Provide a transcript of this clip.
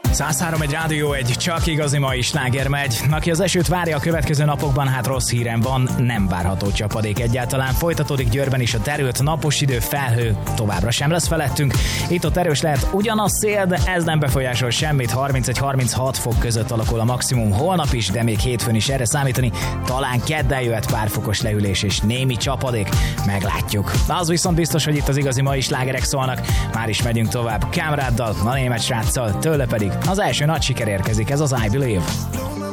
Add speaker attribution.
Speaker 1: 103 egy rádió, egy csak igazi mai sláger megy. Aki az esőt várja a következő napokban, hát rossz hírem van, nem várható csapadék egyáltalán. Folytatódik Győrben is a terült napos idő, felhő továbbra sem lesz felettünk. Itt-ott erős lehet ugyanaz szél, de ez nem befolyásol semmit. 31-36 fok között alakul a maximum holnap is, de még hétfőn is erre számítani. Talán kedden jöhet pár fokos lehűlés és némi csapadék. Meglátjuk. Az viszont biztos, hogy itt az igazi mai slágerek szólnak. Már is megyünk tovább Kámráddal, a német sráccal, tőle pedig az első nagy siker érkezik, ez az I Believe.